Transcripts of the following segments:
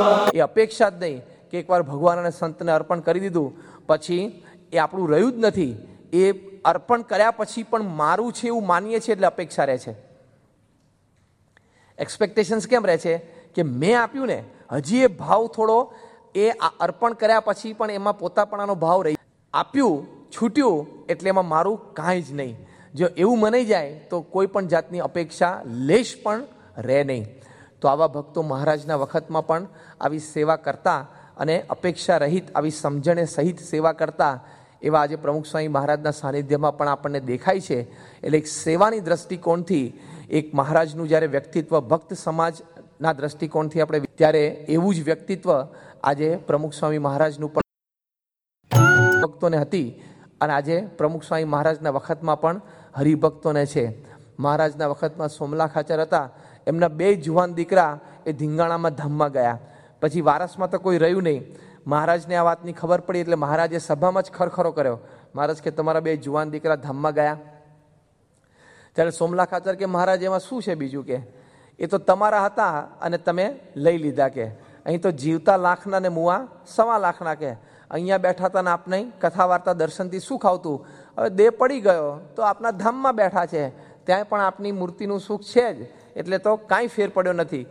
એ અપેક્ષા જ નહીં કે એકવાર ભગવાન અને સંતને અર્પણ કરી દીધું પછી એ આપણું રહ્યું જ નથી. એ અર્પણ કર્યા પછી પણ મારું છે એવું માનીએ છીએ એટલે અપેક્ષા રહે છે. એક્સપેક્ટેશન્સ કેમ રહે છે કે મેં આપ્યું ને, હજી એ ભાવ થોડો એ અર્પણ કર્યા પછી પણ એમાં પોતાપણાનો ભાવ રહી, આપ્યું છૂટ્યું એટલે એમાં મારું કાંઈ જ નહીં. જો એવું મનાઈ જાય તો કોઈ પણ જાતની અપેક્ષા લેશ પણ રહે નહીં. તો આવા ભક્તો મહારાજના વખતમાં પણ આવી સેવા કરતા અને અપેક્ષા રહિત આવી સમજણે સહિત સેવા કરતા એવા આજે પ્રમુખ સ્વામી મહારાજના સાનિધ્યમાં પણ આપણને દેખાય છે. એટલે એક સેવાની દ્રષ્ટિકોણથી એક મહારાજનું જ્યારે વ્યક્તિત્વ ભક્ત સમાજના દ્રષ્ટિકોણથી આપણે ત્યારે એવું જ વ્યક્તિત્વ આજે પ્રમુખ સ્વામી મહારાજનું પણ ભક્તોને હતી અને આજે પ્રમુખ સ્વામી મહારાજના વખતમાં પણ હરિભક્તોને છે. મહારાજના વખતમાં સોમલા ખાચર હતા, એમના 2 જુવાન દીકરા એ ધીંગાણામાં ધામમાં ગયા. પછી વારસમાં તો કોઈ રહ્યું નહીં. મહારાજને આ વાતની ખબર પડી એટલે મહારાજે સભામાં જ ખરખરો કર્યો. મહારાજ કે તમારા 2 જુવાન દીકરા ધામમાં ગયા. ત્યારે સોમલા ખાચર કે મહારાજ એમાં શું છે બીજું, કે એ તો તમારા હતા અને તમે લઈ લીધા, કે અહીં તો જીવતા લાખના ને મુવા 1.25 લાખના, કે અહીંયા બેઠા હતા ને આપને કથા વાર્તા દર્શનથી સુખ આવતું, હવે દેહ પડી ગયો તો આપના ધામમાં બેઠા છે, ત્યાં પણ આપની મૂર્તિનું સુખ છે જ, એટલે તો કાંઈ ફેર પડ્યો નથી.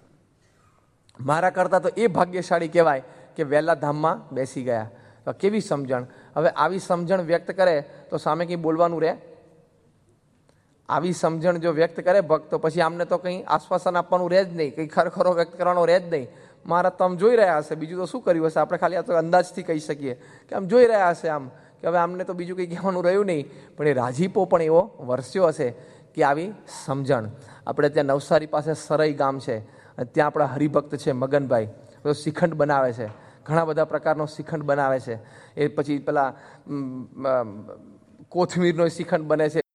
મારા કરતાં તો એ ભાગ્યશાળી કહેવાય કે વહેલા ધામમાં બેસી ગયા. તો કેવી સમજણ! હવે આવી સમજણ વ્યક્ત કરે તો સામે કંઈ બોલવાનું રહે? આવી સમજણ જો વ્યક્ત કરે ભક્ત તો પછી આમને તો કંઈ આશ્વાસન આપવાનું રહે જ નહીં, કંઈ ખરખરો વ્યક્ત કરવાનો રહે જ નહીં. મારા તો આમ જોઈ રહ્યા હશે, બીજું તો શું કર્યું હશે, આપણે ખાલી આ તો અંદાજથી કહી શકીએ કે આમ જોઈ રહ્યા હશે, આમ કે હવે આમને તો બીજું કંઈ કહેવાનું રહ્યું નહીં. પણ એ રાજીપો પણ એવો વરસ્યો હશે કે આવી સમજણ. આપણે ત્યાં નવસારી પાસે સરઈ ગામ છે, ત્યાં આપણા હરિભક્ત છે મગનભાઈ, તો શ્રીખંડ બનાવે છે, ઘણા બધા પ્રકારનો શ્રીખંડ બનાવે છે. એ પછી પેલા કોથમીરનો શ્રીખંડ બને છે,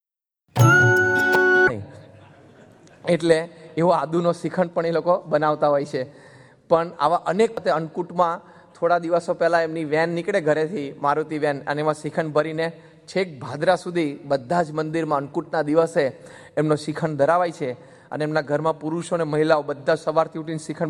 એટલે એવો આદુનો શ્રીખંડ પણ એ લોકો બનાવતા હોય છે. પણ આવા અનેક અન્નકૂટમાં થોડા દિવસો પહેલાં એમની વેન નીકળે ઘરેથી, મારુતિ વેન, અને એમાં શ્રીખંડ ભરીને છેક ભાદરા સુધી બધા જ મંદિરમાં અન્નકૂટના દિવસે એમનો શ્રીખંડ ધરાવાય છે. અને એમના ઘરમાં પુરુષો અને મહિલાઓ બધા સવારથી ઉઠીને શ્રીખંડ